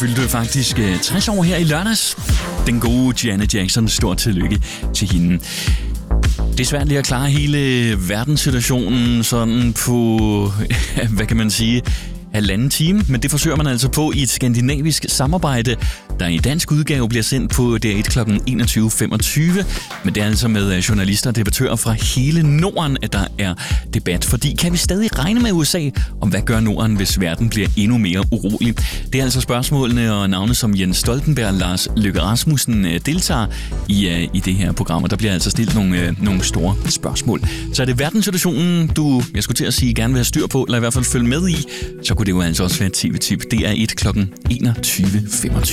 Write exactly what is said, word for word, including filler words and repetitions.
fyldte faktisk tres år her i lørdags. Den gode Janet Jackson, stort tillykke til hende. Det er svært lige at klare hele verdenssituationen sådan på, hvad kan man sige, halvanden time, men det forsøger man altså på i et skandinavisk samarbejde, der i dansk udgave bliver sendt på D R et klokken enogtyve femogtyve. Men det er altså med journalister og debattører fra hele Norden, at der er debat. Fordi kan vi stadig regne med U S A om, hvad gør Norden, hvis verden bliver endnu mere urolig? Det er altså spørgsmålene og navne, som Jens Stoltenberg og Lars Løkke Rasmussen deltager i, i det her program. Og der bliver altså stillet nogle, nogle store spørgsmål. Så er det verdenssituationen, du, jeg skulle til at sige, gerne vil have styr på, eller i hvert fald følge med i, så kunne det jo altså også være et T V-tip. Det er et klokken enogtyve femogtyve.